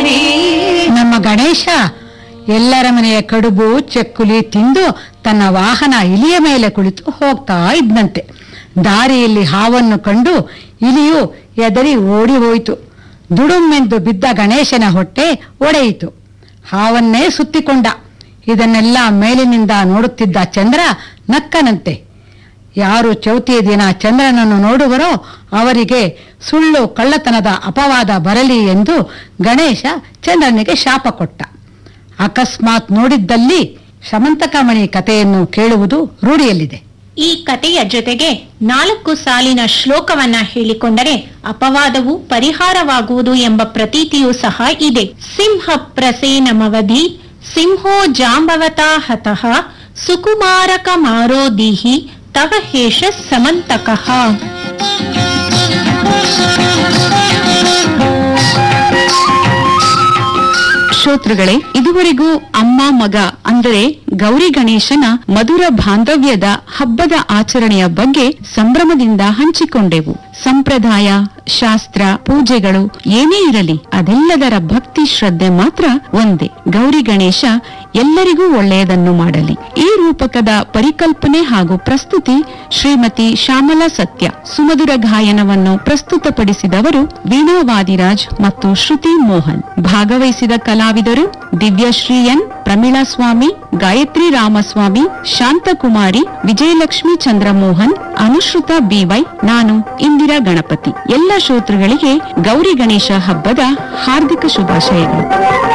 ನಮ್ಮ ಗಣೇಶ ಎಲ್ಲರ ಮನೆಯ ಕಡುಬು ಚಕ್ಕುಲಿ ತಿಂದು ತನ್ನ ವಾಹನ ಇಲಿಯ ಮೇಲೆ ಕುಳಿತು ಹೋಗ್ತಾ ಇದ್ದಂತೆ. ದಾರಿಯಲ್ಲಿ ಹಾವನ್ನು ಕಂಡು ಇಲಿಯು ಎದರಿ ಓಡಿ ಹೋಯಿತು. ದುಡುಮೆಂದು ಬಿದ್ದ ಗಣೇಶನ ಹೊಟ್ಟೆ ಒಡೆಯಿತು. ಹಾವನ್ನೇ ಸುತ್ತಿಕೊಂಡ. ಇದನ್ನೆಲ್ಲ ಮೇಲಿನಿಂದ ನೋಡುತ್ತಿದ್ದ ಚಂದ್ರ ನಕ್ಕನಂತೆ. ಯಾರು ಚೌತಿಯ ದಿನ ಚಂದ್ರನನ್ನು ನೋಡುವರೋ ಅವರಿಗೆ ಸುಳ್ಳು ಕಳ್ಳತನದ ಅಪವಾದ ಬರಲಿ ಎಂದು ಗಣೇಶ ಚಂದ್ರನಿಗೆ ಶಾಪ ಕೊಟ್ಟ. ಅಕಸ್ಮಾತ್ ನೋಡಿದ್ದಲ್ಲಿ ಶಮಂತಕಮಣಿ ಕಥೆಯನ್ನು ಕೇಳುವುದು ರೂಢಿಯಲ್ಲಿದೆ. ಈ ಕಥೆಯ ಜೊತೆಗೆ 4 ಸಾಲಿನ ಶ್ಲೋಕವನ್ನ ಹೇಳಿಕೊಂಡರೆ ಅಪವಾದವು ಪರಿಹಾರವಾಗುವುದು ಎಂಬ ಪ್ರತೀತಿಯೂ ಸಹ ಇದೆ. ಸಿಂಹ ಪ್ರಸೇನಮವಧಿ ಸಿಂಹೋ ಜಾಂಬವತಾ ಹತಃ ಸುಕುಮಾರಕ ಮಾರೋದೀಹಿ ತವ ಹೇಷ ಸಮಂತಕಃ. ಶ್ರೋತೃಗಳೇ, ಇದುವರೆಗೂ ಅಮ್ಮ ಮಗ ಅಂದರೆ ಗೌರಿ ಗಣೇಶನ ಮಧುರ ಬಾಂಧವ್ಯದ ಹಬ್ಬದ ಆಚರಣೆಯ ಬಗ್ಗೆ ಸಂಭ್ರಮದಿಂದ ಹಂಚಿಕೊಂಡೆವು. ಸಂಪ್ರದಾಯ, ಶಾಸ್ತ್ರ, ಪೂಜೆಗಳು ಏನೇ ಇರಲಿ ಅದೆಲ್ಲದರ ಭಕ್ತಿ ಶ್ರದ್ಧೆ ಮಾತ್ರ ಒಂದೇ. ಗೌರಿ ಗಣೇಶ ಎಲ್ಲರಿಗೂ ಒಳ್ಳೆಯದನ್ನು ಮಾಡಲಿ. ಈ ರೂಪಕದ ಪರಿಕಲ್ಪನೆ ಹಾಗೂ ಪ್ರಸ್ತುತಿ ಶ್ರೀಮತಿ ಶ್ಯಾಮಲಾ ಸತ್ಯ. ಸುಮಧುರ ಗಾಯನವನ್ನು ಪ್ರಸ್ತುತಪಡಿಸಿದವರು ವೀಣಾ ವಾದಿರಾಜ್ ಮತ್ತು ಶ್ರುತಿ ಮೋಹನ್. ಭಾಗವಹಿಸಿದ ಕಲಾವಿದರು ದಿವ್ಯಶ್ರೀ ಎನ್, ಪ್ರಮೀಳಾ ಸ್ವಾಮಿ, ಗಾಯತ್ರಿ ರಾಮಸ್ವಾಮಿ, ಶಾಂತಕುಮಾರಿ, ವಿಜಯಲಕ್ಷ್ಮಿ ಚಂದ್ರಮೋಹನ್, ಅನುಶ್ರುತ ಬಿವೈ, ನಾನು ಇಂದಿರಾ ಗಣಪತಿ. ಎಲ್ಲ ಶ್ರೋತೃಗಳಿಗೆ ಗೌರಿ ಗಣೇಶ ಹಬ್ಬದ ಹಾರ್ದಿಕ ಶುಭಾಶಯಗಳು.